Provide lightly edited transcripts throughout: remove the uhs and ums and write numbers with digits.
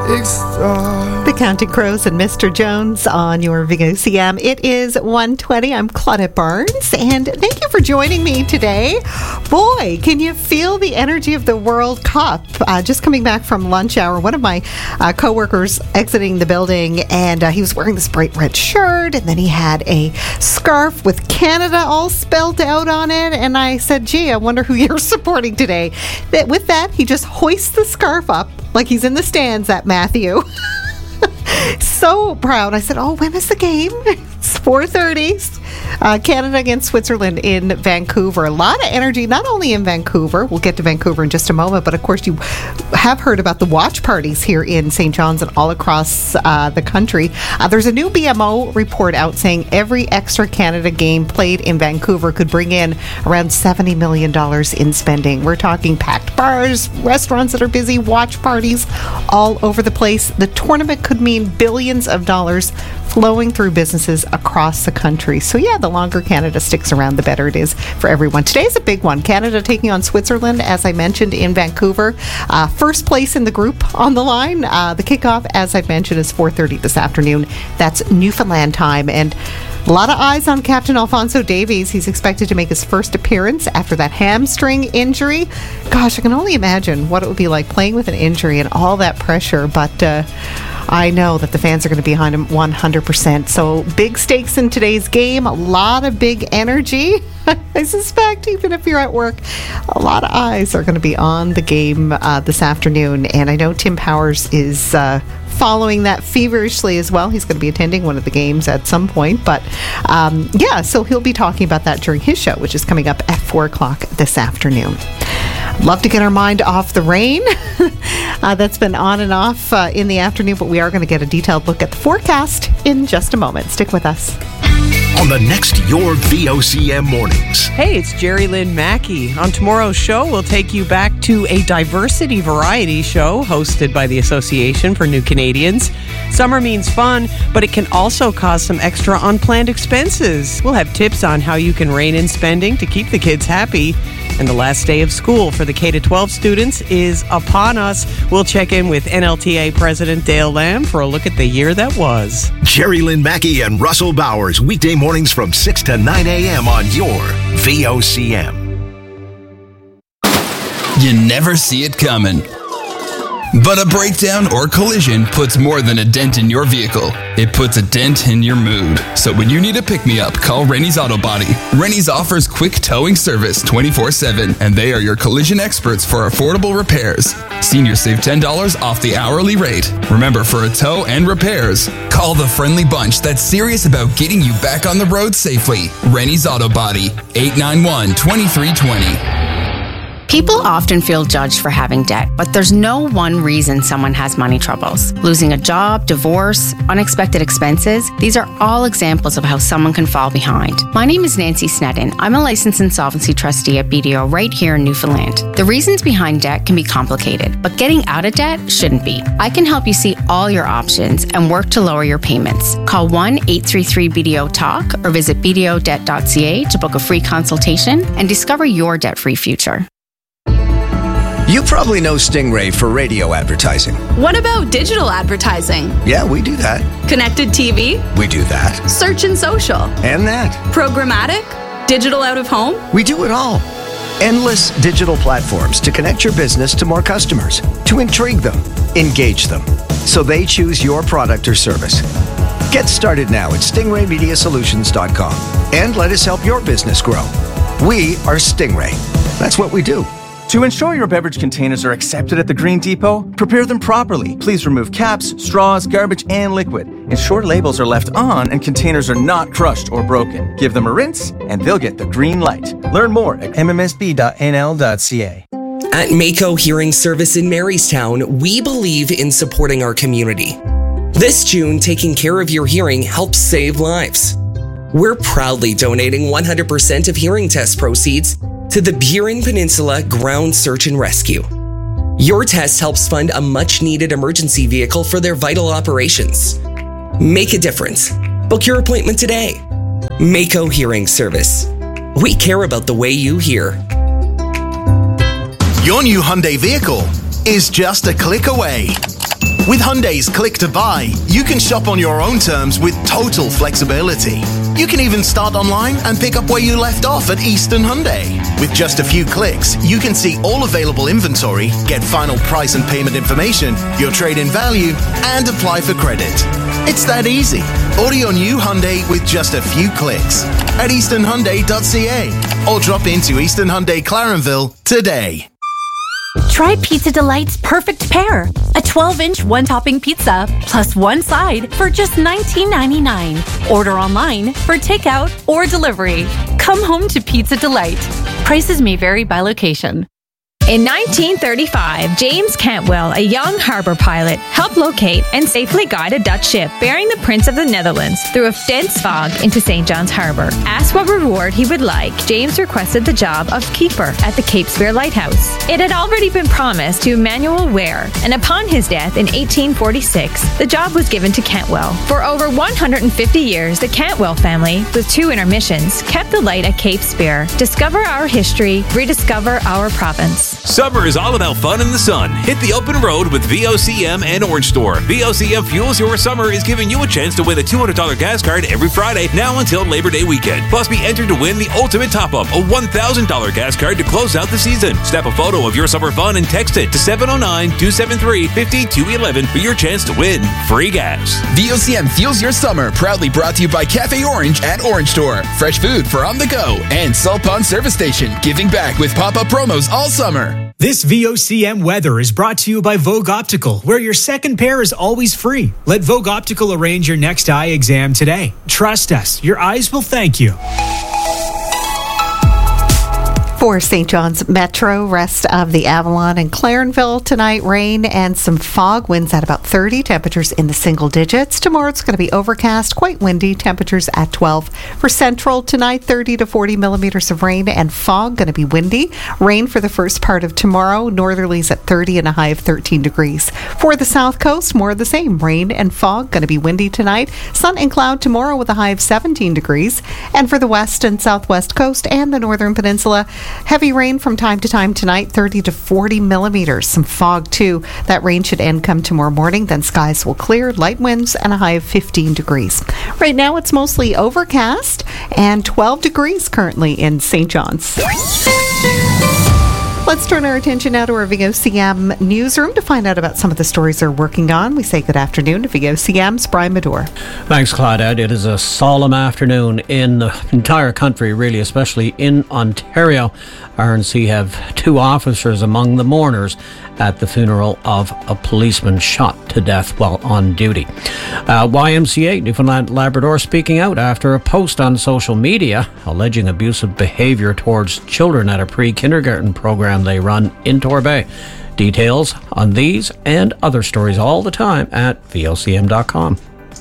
big star. The Counting Crows and Mr. Jones on your VOCM. It is 1:20. I'm Claudette Barnes, and thank you for joining me today. Boy, can you feel the energy of the World Cup? Just coming back from lunch hour, one of my coworkers exiting the building, and he was wearing this bright red shirt, and then he had a scarf with Canada all spelled out on it, and I said, gee, I wonder who you're supporting today. With that, he just hoists the scarf up like he's in the stands at Matthew. So proud. I said, oh, when is the game? It's 4:30. Canada against Switzerland in Vancouver. A lot of energy, not only in Vancouver. We'll get to Vancouver in just a moment. But, of course, you have heard about the watch parties here in St. John's and all across the country. There's a new BMO report out saying every extra Canada game played in Vancouver could bring in around $70 million in spending. We're talking packed bars, restaurants that are busy, watch parties all over the place. The tournament could mean billions of dollars flowing through businesses across the country. So yeah, the longer Canada sticks around, the better it is for everyone. Today's a big one. Canada taking on Switzerland, as I mentioned, in Vancouver. First place in the group on the line. The kickoff, as I mentioned, is 4:30 this afternoon. That's Newfoundland time. And a lot of eyes on Captain Alfonso Davies. He's expected to make his first appearance after that hamstring injury. Gosh, I can only imagine what it would be like playing with an injury and all that pressure. But I know that the fans are going to be behind him 100%. So big stakes in today's game. A lot of big energy. I suspect even if you're at work, a lot of eyes are going to be on the game this afternoon. And I know Tim Powers is following that feverishly as well. He's going to be attending one of the games at some point. But so he'll be talking about that during his show, which is coming up at 4 o'clock this afternoon. Love to get our mind off the rain that's been on and off in the afternoon, but we are going to get a detailed look at the forecast in just a moment. Stick with us. On the next Your VOCM Mornings. Hey, it's Jerry Lynn Mackey. On tomorrow's show, we'll take you back to a diversity variety show hosted by the Association for New Canadians. Summer means fun, but it can also cause some extra unplanned expenses. We'll have tips on how you can rein in spending to keep the kids happy. And the last day of school for the K-12 students is upon us. We'll check in with NLTA President Dale Lamb for a look at the year that was. Jerry Lynn Mackey and Russell Bowers, weekday mornings from 6 to 9 a.m. on your VOCM. You never see it coming. But a breakdown or collision puts more than a dent in your vehicle. It puts a dent in your mood. So when you need a pick-me-up, call Rennie's Auto Body. Rennie's offers quick towing service 24/7, and they are your collision experts for affordable repairs. Seniors save $10 off the hourly rate. Remember, for a tow and repairs, call the friendly bunch that's serious about getting you back on the road safely. Rennie's Auto Body, 891-2320. People often feel judged for having debt, but there's no one reason someone has money troubles. Losing a job, divorce, unexpected expenses, these are all examples of how someone can fall behind. My name is Nancy Sneddon. I'm a licensed insolvency trustee at BDO right here in Newfoundland. The reasons behind debt can be complicated, but getting out of debt shouldn't be. I can help you see all your options and work to lower your payments. Call 1-833-BDO-TALK or visit bdodebt.ca to book a free consultation and discover your debt-free future. You probably know Stingray for radio advertising. What about digital advertising? Yeah, we do that. Connected TV? We do that. Search and social? And that. Programmatic? Digital out of home? We do it all. Endless digital platforms to connect your business to more customers, to intrigue them, engage them, so they choose your product or service. Get started now at stingraymediasolutions.com and let us help your business grow. We are Stingray. That's what we do. To ensure your beverage containers are accepted at the Green Depot, prepare them properly. Please remove caps, straws, garbage, and liquid. Ensure labels are left on and containers are not crushed or broken. Give them a rinse and they'll get the green light. Learn more at mmsb.nl.ca. At Mako Hearing Service in Marystown, we believe in supporting our community. This June, taking care of your hearing helps save lives. We're proudly donating 100% of hearing test proceeds to the Burin Peninsula Ground Search and Rescue. Your test helps fund a much-needed emergency vehicle for their vital operations. Make a difference. Book your appointment today. Mako Hearing Service. We care about the way you hear. Your new Hyundai vehicle is just a click away. With Hyundai's Click to Buy, you can shop on your own terms with total flexibility. You can even start online and pick up where you left off at Eastern Hyundai. With just a few clicks, you can see all available inventory, get final price and payment information, your trade-in value, and apply for credit. It's that easy. Order your new Hyundai with just a few clicks at easternhyundai.ca or drop into Eastern Hyundai Clarenville today. Try Pizza Delight's perfect pair. A 12-inch one-topping pizza plus one side for just $19.99. Order online for takeout or delivery. Come home to Pizza Delight. Prices may vary by location. In 1935, James Cantwell, a young harbor pilot, helped locate and safely guide a Dutch ship bearing the Prince of the Netherlands through a dense fog into St. John's Harbor. Asked what reward he would like, James requested the job of keeper at the Cape Spear Lighthouse. It had already been promised to Emmanuel Ware, and upon his death in 1846, the job was given to Cantwell. For over 150 years, the Cantwell family, with 2 intermissions, kept the light at Cape Spear. Discover our history, rediscover our province. Summer is all about fun in the sun. Hit the open road with VOCM and Orange Store. VOCM Fuels Your Summer is giving you a chance to win a $200 gas card every Friday now until Labor Day weekend. Plus, be entered to win the ultimate top-up, a $1,000 gas card to close out the season. Snap a photo of your summer fun and text it to 709-273-5211 for your chance to win free gas. VOCM Fuels Your Summer, proudly brought to you by Cafe Orange at Orange Store. Fresh food for on the go. And Salt Pond Service Station, giving back with pop-up promos all summer. This VOCM weather is brought to you by Vogue Optical, where your second pair is always free. Let Vogue Optical arrange your next eye exam today. Trust us, your eyes will thank you. For St. John's Metro, rest of the Avalon and Clarenville tonight, rain and some fog, winds at about 30, temperatures in the single digits. Tomorrow it's going to be overcast, quite windy, temperatures at 12. For Central tonight, 30 to 40 millimeters of rain and fog, going to be windy. Rain for the first part of tomorrow, northerlies at 30 and a high of 13 degrees. For the South Coast, more of the same, rain and fog, going to be windy tonight. Sun and cloud tomorrow with a high of 17 degrees. And for the West and Southwest Coast and the Northern Peninsula, heavy rain from time to time tonight, 30 to 40 millimeters. Some fog, too. That rain should end come tomorrow morning. Then skies will clear, light winds, and a high of 15 degrees. Right now, it's mostly overcast and 12 degrees currently in St. John's. Let's turn our attention now to our VOCM newsroom to find out about some of the stories they're working on. We say good afternoon to VOCM's Brian Medore. Thanks, Claudette. It is a solemn afternoon in the entire country, really, especially in Ontario. RNC have 2 officers among the mourners at the funeral of a policeman shot to death while on duty. YMCA, Newfoundland Labrador, speaking out after a post on social media alleging abusive behaviour towards children at a pre-kindergarten program they run in Torbay. Details on these and other stories all the time at VOCM.com.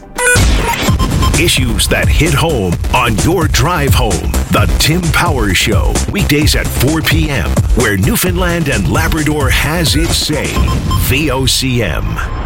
Issues that hit home on your drive home. The Tim Powers Show, weekdays at 4 p.m., where Newfoundland and Labrador has its say. VOCM.